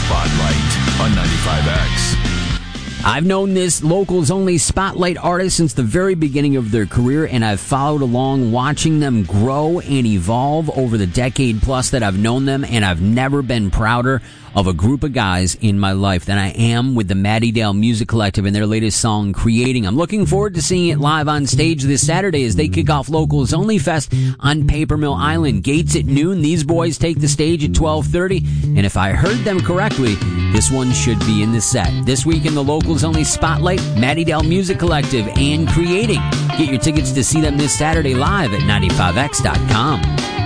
Spotlight on 95X. I've known this Locals Only Spotlight artist since the very beginning of their career, and I've followed along watching them grow and evolve over the decade plus that I've known them, and I've never been prouder of a group of guys in my life than I am with the Maddie Dale Music Collective and their latest song, Creating. I'm looking forward to seeing it live on stage this Saturday as they kick off Locals Only Fest on Paper Mill Island. Gates at noon. These boys take the stage at 12:30, and if I heard them correctly, this one should be in the set. This week in the Locals Only Spotlight, Maddie Dale Music Collective and Creating. Get your tickets to see them this Saturday live at 95x.com.